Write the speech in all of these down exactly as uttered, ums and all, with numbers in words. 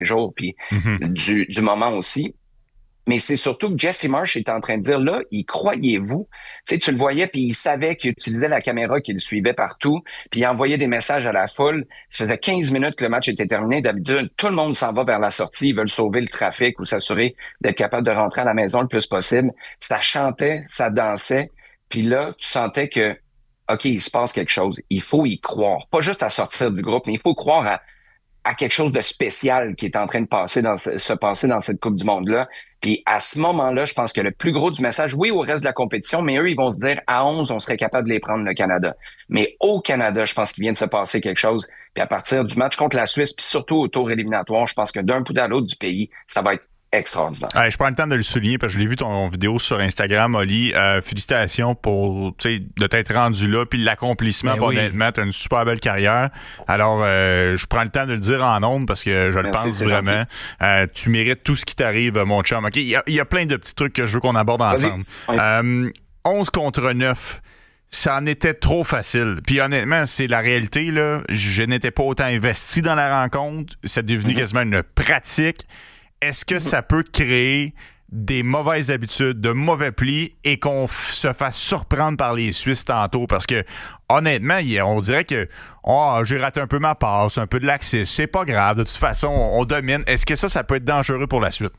jours, puis Mm-hmm. du, du moment aussi. Mais c'est surtout que Jesse Marsh est en train de dire, là, y croyez-vous? Tu sais, tu le voyais, puis il savait qu'il utilisait la caméra, qu'il le suivait partout, puis il envoyait des messages à la foule. Ça faisait quinze minutes que le match était terminé. D'habitude, tout le monde s'en va vers la sortie. Ils veulent sauver le trafic ou s'assurer d'être capable de rentrer à la maison le plus possible. Ça chantait, ça dansait. Puis là, tu sentais que, OK, il se passe quelque chose. Il faut y croire. Pas juste à sortir du groupe, mais il faut croire à à quelque chose de spécial qui est en train de passer dans ce, se passer dans cette Coupe du Monde-là. Puis à ce moment-là, je pense que le plus gros du message, oui, au reste de la compétition, mais eux, ils vont se dire, à onze, on serait capable de les prendre, le Canada. Mais au Canada, je pense qu'il vient de se passer quelque chose. Puis à partir du match contre la Suisse, puis surtout au tour éliminatoire, je pense que d'un bout à l'autre du pays, ça va être extraordinaire. Ouais, je prends le temps de le souligner parce que je l'ai vu ton vidéo sur Instagram, Oli. Euh, félicitations pour de t'être rendu là, puis l'accomplissement. Ben oui. Honnêtement, t'as une super belle carrière. Alors, euh, je prends le temps de le dire en ondes parce que je le Merci, pense c'est vraiment. Euh, tu mérites tout ce qui t'arrive, mon chum. Ok, il y a, il y a plein de petits trucs que je veux qu'on aborde ensemble. Oui. Euh, onze contre neuf. Ça en était trop facile. Puis honnêtement, c'est la réalité, là. Je n'étais pas autant investi dans la rencontre. C'est devenu mm-hmm. quasiment une pratique. Est-ce que ça peut créer des mauvaises habitudes, de mauvais plis et qu'on f- se fasse surprendre par les Suisses tantôt? Parce que, honnêtement, on dirait que oh, j'ai raté un peu ma passe, un peu de laxisme. C'est pas grave. De toute façon, on, on domine. Est-ce que ça, ça peut être dangereux pour la suite?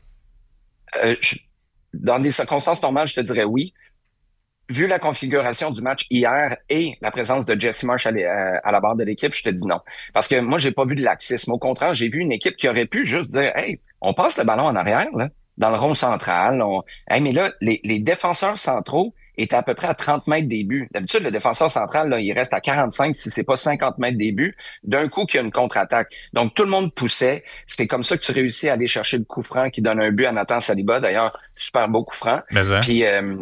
Euh, je, dans des circonstances normales, je te dirais oui. Vu la configuration du match hier et la présence de Jesse Marsh à, à la barre de l'équipe, je te dis non. Parce que moi, j'ai pas vu de laxisme. Au contraire, j'ai vu une équipe qui aurait pu juste dire, hey, on passe le ballon en arrière, là, dans le rond central. On... Hey, mais là, les, les défenseurs centraux étaient à peu près à trente mètres des buts. D'habitude, le défenseur central, là, il reste à quarante-cinq, si c'est pas cinquante mètres des buts. D'un coup, qu'il y a une contre-attaque. Donc, tout le monde poussait. C'est comme ça que tu réussis à aller chercher le coup franc qui donne un but à Nathan Saliba. D'ailleurs, super beau coup franc. Mais hein? Puis, euh,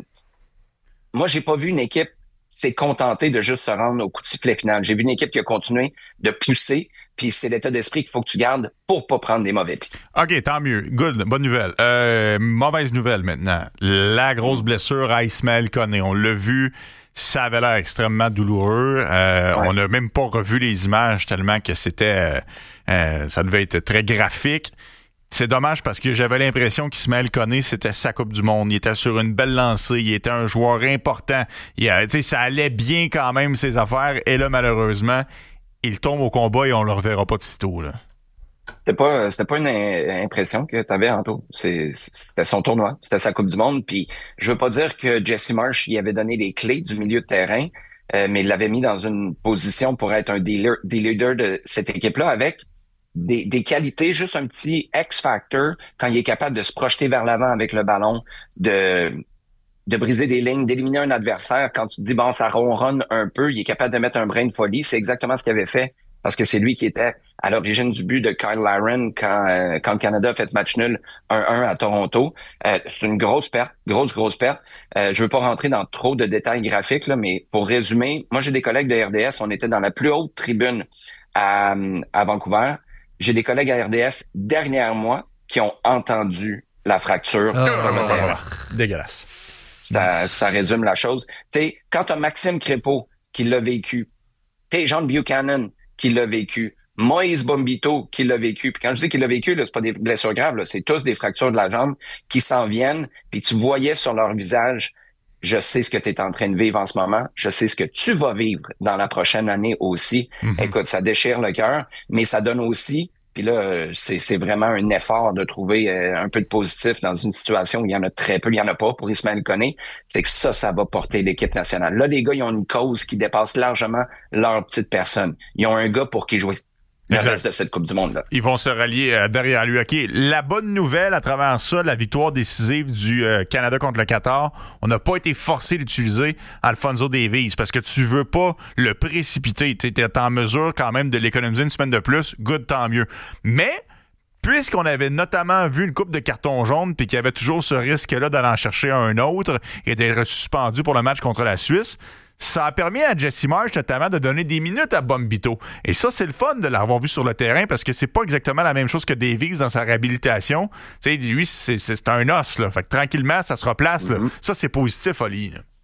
moi, j'ai pas vu une équipe s'est contentée de juste se rendre au coup de sifflet final. J'ai vu une équipe qui a continué de pousser, puis c'est l'état d'esprit qu'il faut que tu gardes pour pas prendre des mauvais plis. OK, tant mieux. Good, bonne nouvelle. Euh, mauvaise nouvelle maintenant. La grosse blessure à Ismaël Koné. On l'a vu, ça avait l'air extrêmement douloureux. Euh, ouais. On n'a même pas revu les images tellement que c'était... Euh, euh, ça devait être très graphique. C'est dommage parce que j'avais l'impression qu'Ismaël Koné, c'était sa Coupe du Monde. Il était sur une belle lancée. Il était un joueur important. Il a, ça allait bien quand même, ses affaires. Et là, malheureusement, il tombe au combat et on ne le reverra pas de sitôt. Là. C'était pas, c'était pas une impression que tu avais, Anto. C'est, c'était son tournoi. C'était sa Coupe du Monde. Puis je veux pas dire que Jesse Marsh y avait donné les clés du milieu de terrain, euh, mais il l'avait mis dans une position pour être un des, des leaders de cette équipe-là avec Des, des qualités, juste un petit X-factor quand il est capable de se projeter vers l'avant avec le ballon, de de briser des lignes, d'éliminer un adversaire. Quand tu te dis, bon, ça ronronne un peu, il est capable de mettre un brin de folie. C'est exactement ce qu'il avait fait parce que c'est lui qui était à l'origine du but de Kyle Larin quand, euh, quand le Canada a fait match nul un un à Toronto. Euh, c'est une grosse perte, grosse, grosse perte. Euh, je veux pas rentrer dans trop de détails graphiques, là, mais pour résumer, moi, j'ai des collègues de R D S. On était dans la plus haute tribune à, à Vancouver. J'ai des collègues à R D S derrière moi qui ont entendu la fracture oh, sur le terrain. Dégueulasse. Ça, ça résume la chose. Tu sais, quand t'as Maxime Crépeau qui l'a vécu, t'es John Buchanan qui l'a vécu, Moïse Bombito qui l'a vécu. Puis quand je dis qu'il l'a vécu, là, c'est pas des blessures graves, là, c'est tous des fractures de la jambe qui s'en viennent. Puis tu voyais sur leur visage, je sais ce que tu es en train de vivre en ce moment. Je sais ce que tu vas vivre dans la prochaine année aussi. Mm-hmm. Écoute, ça déchire le cœur, mais ça donne aussi, puis là, c'est, c'est vraiment un effort de trouver euh, un peu de positif dans une situation où il y en a très peu, il y en a pas pour Ismaël Koné. C'est que ça, ça va porter l'équipe nationale. Là, les gars, ils ont une cause qui dépasse largement leur petite personne. Ils ont un gars pour qui jouer le exact. Reste de cette Coupe du Monde-là. Ils vont se rallier euh, derrière lui. OK. La bonne nouvelle à travers ça, la victoire décisive du euh, Canada contre le Qatar, on n'a pas été forcé d'utiliser Alphonso Davies parce que tu veux pas le précipiter. Tu es en mesure quand même de l'économiser une semaine de plus. Good, tant mieux. Mais puisqu'on avait notamment vu une coupe de carton jaune puis qu'il y avait toujours ce risque-là d'aller en chercher un autre et d'être suspendu pour le match contre la Suisse, ça a permis à Jesse Marsh notamment de donner des minutes à Bombito. Et ça, c'est le fun de l'avoir vu sur le terrain parce que c'est pas exactement la même chose que Davies dans sa réhabilitation. Tu sais, lui, c'est, c'est, c'est un os, là. Fait que tranquillement, ça se replace. Mm-hmm. Là. Ça, c'est positif, Oli. Là.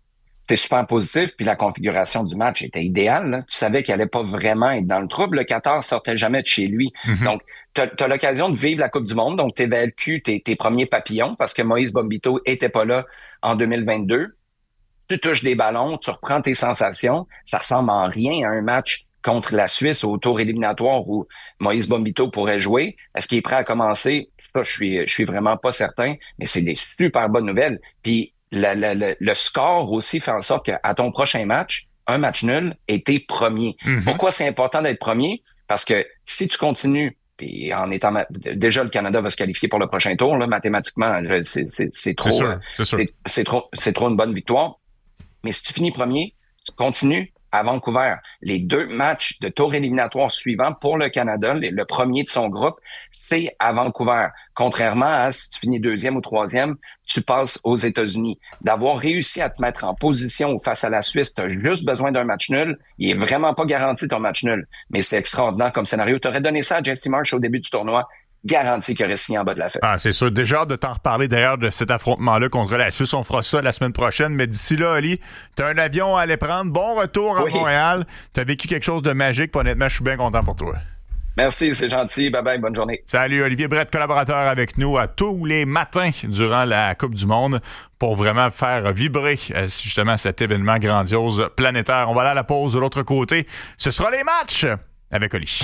c'était super positif, puis la configuration du match était idéale. Là. Tu savais qu'il allait pas vraiment être dans le trouble. Le Qatar sortait jamais de chez lui. Mm-hmm. Donc, tu as l'occasion de vivre la Coupe du Monde, donc tu évacues tes, tes premiers papillons parce que Moïse Bombito était pas là en deux mille vingt-deux. Tu touches des ballons, tu reprends tes sensations. Ça ressemble en rien à un match contre la Suisse au tour éliminatoire où Moïse Bombito pourrait jouer. Est-ce qu'il est prêt à commencer? Ça, je suis, je suis vraiment pas certain, mais c'est des super bonnes nouvelles. Puis la, la, la, le score aussi fait en sorte qu'à ton prochain match, un match nul, et t'es premier. Mm-hmm. Pourquoi c'est important d'être premier? Parce que si tu continues, puis en étant déjà le Canada va se qualifier pour le prochain tour, là, mathématiquement, c'est, c'est, c'est trop, c'est, sûr, c'est, sûr. C'est, c'est trop, c'est trop une bonne victoire. Mais si tu finis premier, tu continues à Vancouver. Les deux matchs de tour éliminatoire suivants pour le Canada, le premier de son groupe, c'est à Vancouver. Contrairement à si tu finis deuxième ou troisième, tu passes aux États-Unis. D'avoir réussi à te mettre en position face à la Suisse, tu as juste besoin d'un match nul. Il est vraiment pas garanti ton match nul. Mais c'est extraordinaire comme scénario. Tu aurais donné ça à Jesse Marsh au début du tournoi. Garanti qu'il aurait signé en bas de la fête. Ah, c'est sûr. Déjà hâte de t'en reparler d'ailleurs de cet affrontement-là contre la Suisse. On fera ça la semaine prochaine. Mais d'ici là, Oli, t'as un avion à aller prendre. Bon retour à oui. Montréal. T'as vécu quelque chose de magique. Puis honnêtement, je suis bien content pour toi. Merci, c'est gentil. Bye bye, bonne journée. Salut, Olivier Brett, collaborateur avec nous à tous les matins durant la Coupe du Monde pour vraiment faire vibrer justement cet événement grandiose planétaire. On va aller à la pause de l'autre côté. Ce sera les matchs avec Oli.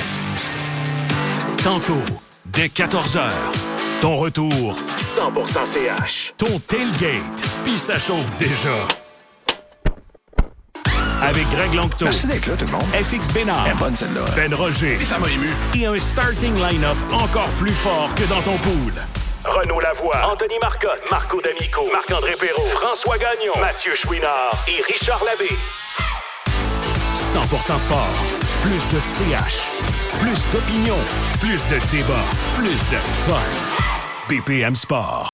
Tantôt, dès quatorze heures, ton retour cent pour cent C H. Ton tailgate, puis ça chauffe déjà. Avec Greg Longto. Merci d'être là, tout le monde. F X Bénard. Elle est bonne, celle-là. Ben Roger. Et ça m'a ému. Et un starting line-up encore plus fort que dans ton pool. Renaud Lavoie, Anthony Marcotte, Marco D'Amico, Marc-André Perrault, François Gagnon, Mathieu Chouinard et Richard Labbé. cent pour cent sport. Plus de C H. Plus d'opinion. Plus de débat. Plus de fun. B P M Sport.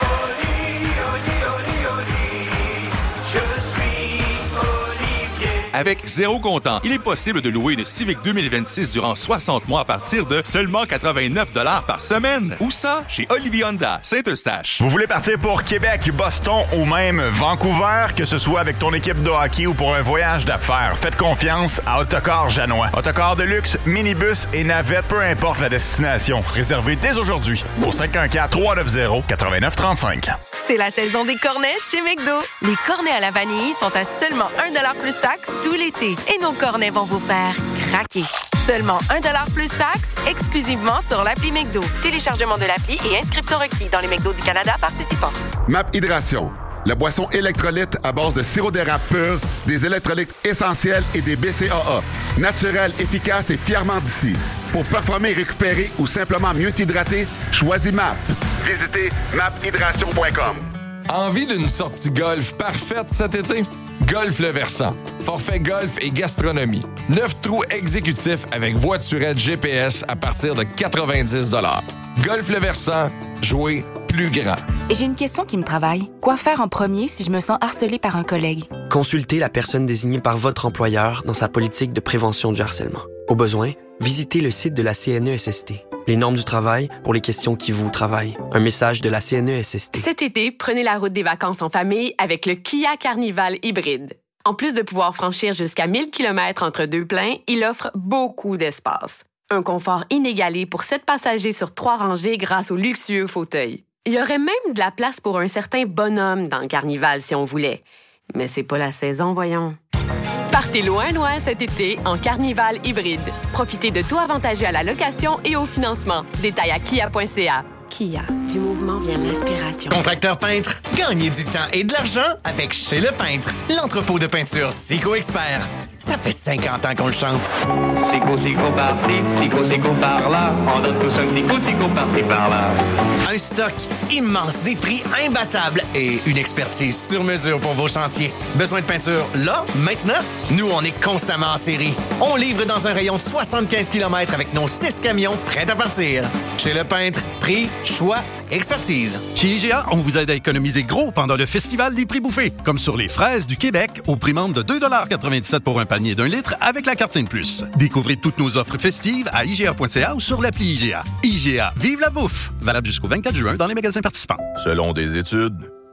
Avec zéro comptant, il est possible de louer une Civic deux mille vingt-six durant soixante mois à partir de seulement quatre-vingt-neuf dollars par semaine. Où ça? Chez Olivier Honda, Saint-Eustache. Vous voulez partir pour Québec, Boston ou même Vancouver, que ce soit avec ton équipe de hockey ou pour un voyage d'affaires, faites confiance à Autocar Janois. Autocar de luxe, minibus et navette, peu importe la destination. Réservez dès aujourd'hui au cinq un quatre, trois neuf zéro, neuf neuf trois cinq. C'est la saison des cornets chez McDo. Les cornets à la vanille sont à seulement un dollar plus taxe tout l'été. Et nos cornets vont vous faire craquer. Seulement un dollar plus taxe, exclusivement sur l'appli McDo. Téléchargement de l'appli et inscription requis dans les McDo du Canada participants. Map Hydration, la boisson électrolyte à base de sirop d'érable pur, des électrolytes essentiels et des B C A A. Naturel, efficace et fièrement d'ici. Pour performer, récupérer ou simplement mieux t'hydrater, choisis M A P. Visitez map hydration point com. Envie d'une sortie golf parfaite cet été? Golf Le Versant. Forfait golf et gastronomie. Neuf trous exécutifs avec voiturette G P S à partir de quatre-vingt-dix dollars. Golf Le Versant, jouer plus grand. Et j'ai une question qui me travaille. Quoi faire en premier si je me sens harcelée par un collègue? Consultez la personne désignée par votre employeur dans sa politique de prévention du harcèlement. Au besoin, visitez le site de la C N E S S T. Les normes du travail pour les questions qui vous travaillent. Un message de la C N E S S T. Cet été, prenez la route des vacances en famille avec le Kia Carnival hybride. En plus de pouvoir franchir jusqu'à mille kilomètres entre deux pleins, il offre beaucoup d'espace. Un confort inégalé pour sept passagers sur trois rangées grâce au luxueux fauteuil. Il y aurait même de la place pour un certain bonhomme dans le Carnival si on voulait. Mais c'est pas la saison, voyons. Partez loin, loin cet été en Carnival hybride. Profitez de taux avantageux à la location et au financement. Détails à kia point c a. Kia. Du mouvement vient l'inspiration. Contracteur peintre, gagnez du temps et de l'argent avec Chez Le Peintre, l'entrepôt de peinture Sico Expert. Ça fait cinquante ans qu'on le chante. Sico, Sico par-ci, Sico, Sico par-là. On donne tous un Sico, Sico par-ci, par-là. Un stock immense, des prix imbattables et une expertise sur mesure pour vos chantiers. Besoin de peinture là, maintenant? Nous, on est constamment en série. On livre dans un rayon de soixante-quinze kilomètres avec nos six camions prêts à partir. Chez Le Peintre, prix, choix, expertise. Chez I G A, on vous aide à économiser gros pendant le festival des prix bouffés, comme sur les fraises du Québec au prix membre de deux dollars quatre-vingt-dix-sept pour un panier d'un litre avec la carte Scène Plus. Découvrez toutes nos offres festives à I G A point C A ou sur l'appli I G A. I G A, vive la bouffe! Valable jusqu'au vingt-quatre juin dans les magasins participants. Selon des études,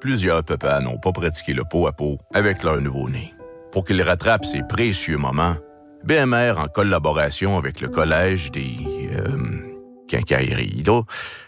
plusieurs papas n'ont pas pratiqué le pot à pot avec leur nouveau-né. Pour qu'ils rattrapent ces précieux moments, B M R, en collaboration avec le Collège des... Euh, quincailleries, là,